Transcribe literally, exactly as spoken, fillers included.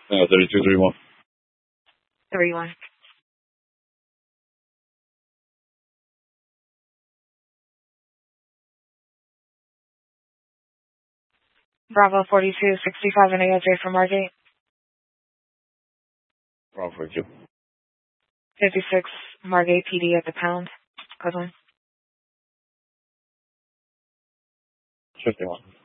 Uh, thirty-two three one. three one. Bravo forty-two sixty-five and A L J for Margate. Bravo forty-two. fifty-six Margate P D at the pound. Code one. fifty-one.